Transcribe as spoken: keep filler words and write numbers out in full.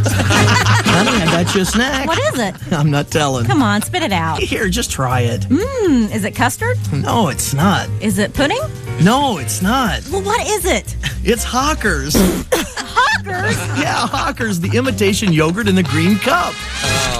Honey, I got you a snack. What is it? I'm not telling. Come on, spit it out. Here, just try it. Mmm, is it custard? No, it's not. Is it pudding? No, it's not. Well, what is it? It's Hawkers. Hawkers? Yeah, Hawkers, the imitation yogurt in the green cup.